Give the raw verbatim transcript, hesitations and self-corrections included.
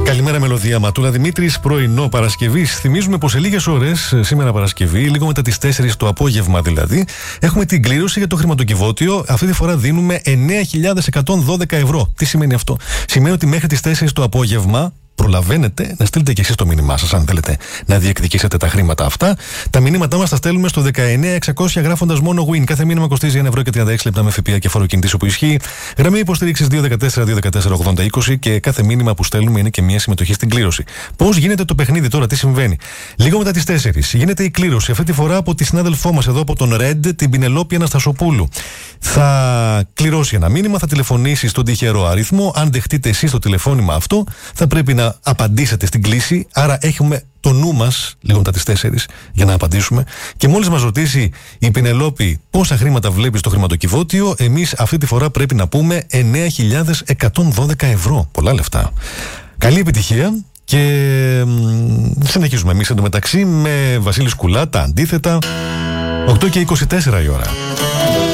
Καλημέρα, μελωδία. Ματούλα Δημήτρης, πρωινό Παρασκευής. Θυμίζουμε πως σε λίγες ώρες, σήμερα Παρασκευή, λίγο μετά τις τέσσερις το απόγευμα δηλαδή, έχουμε την κλήρωση για το χρηματοκιβώτιο. Αυτή τη φορά δίνουμε εννέα χιλιάδες εκατόν δώδεκα ευρώ. Τι σημαίνει αυτό? Σημαίνει ότι μέχρι τις τέσσερις το απόγευμα προλαβαίνετε να στείλετε και εσείς το μήνυμά σας, αν θέλετε να διεκδικήσετε τα χρήματα αυτά. Τα μηνύματά μας τα στέλνουμε στο δεκαεννέα εξακόσια γράφοντας μόνο win. Κάθε μήνυμα κοστίζει ένα ευρώ και τριάντα έξι λεπτά με ΦΠΑ και φόρο κινητής όπου ισχύει. Γραμμή υποστήριξης δύο ένα τέσσερα δύο ένα τέσσερα ογδόντα είκοσι και κάθε μήνυμα που στέλνουμε είναι και μια συμμετοχή στην κλήρωση. Πώς γίνεται το παιχνίδι τώρα, τι συμβαίνει? Λίγο μετά τις τέσσερις γίνεται η κλήρωση, αυτή τη φορά από τη συνάδελφό μας εδώ από τον Red, την Πινελόπη Αναστασοπούλου. Θα κληρώσει ένα μήνυμα, θα τηλεφωνήσει στον τυχερό αριθμό. Αν δεχτείτε εσείς το τηλεφώνημα αυτό, θα πρέπει να απαντήσετε στην κλήση. Άρα έχουμε το νου μας λίγο μετά τις τέσσερις για να απαντήσουμε. Και μόλις μας ρωτήσει η Πινελόπη πόσα χρήματα βλέπει στο χρηματοκιβώτιο, εμείς αυτή τη φορά πρέπει να πούμε εννέα χιλιάδες εκατόν δώδεκα ευρώ. Πολλά λεφτά. Καλή επιτυχία. Και συνεχίζουμε εμείς εντωμεταξύ με Βασίλη Σκουλά, τα αντίθετα. οκτώ και είκοσι τέσσερα η ώρα.